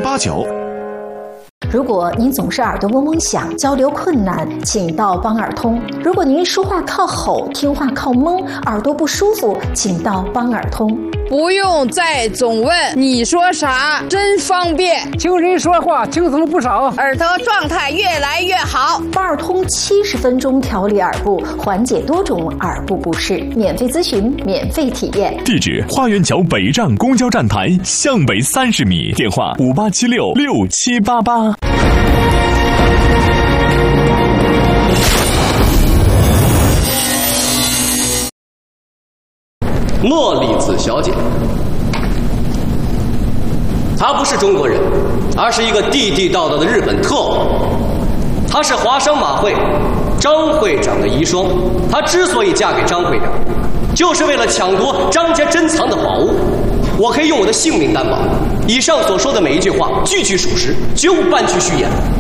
789。 如果您总是耳朵嗡嗡响、交流困难，请到帮耳通；如果您说话靠吼、听话靠蒙、耳朵不舒服，请到帮耳通。 不用再总问你说啥，真方便。 听人说话轻松了不少， 耳朵状态越来越好。 帮耳通70分钟调理耳部，缓解多种耳部不适，免费咨询，免费体验。 地址：花园桥北站公交站台向北30米，电话58766788。 莫莉子小姐，她不是中国人，而是一个地地道道的日本特务。她是华商马会张会长的遗孀。她之所以嫁给张会长，就是为了抢夺张家珍藏的宝物。我可以用我的性命担保，以上所说的每一句话句句属实，绝无半句虚言。